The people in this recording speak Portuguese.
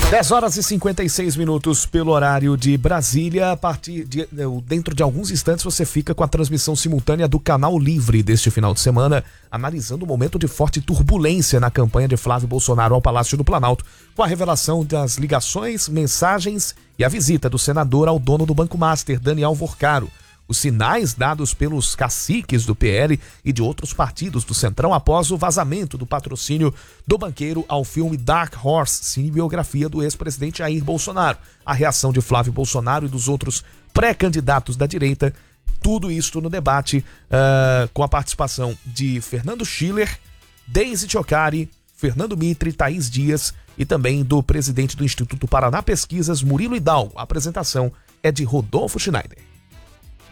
10h56 pelo horário de Brasília. Dentro de alguns instantes você fica com a transmissão simultânea do Canal Livre deste final de semana, analisando o momento de forte turbulência na campanha de Flávio Bolsonaro ao Palácio do Planalto, com a revelação das ligações, mensagens e a visita do senador ao dono do Banco Master, Daniel Vorcaro. Os sinais dados pelos caciques do PL e de outros partidos do Centrão após o vazamento do patrocínio do banqueiro ao filme Dark Horse, cinebiografia do ex-presidente Jair Bolsonaro. A reação de Flávio Bolsonaro e dos outros pré-candidatos da direita, tudo isto no debate com a participação de Fernando Schiller, Deise Tchocari, Fernando Mitre, Thaís Dias e também do presidente do Instituto Paraná Pesquisas, Murilo Hidalgo. A apresentação é de Rodolfo Schneider.